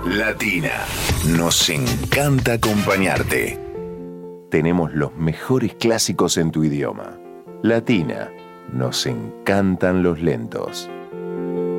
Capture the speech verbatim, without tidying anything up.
Latina. Nos encanta acompañarte. Tenemos los mejores clásicos en tu idioma. Latina. Nos encantan los lentos.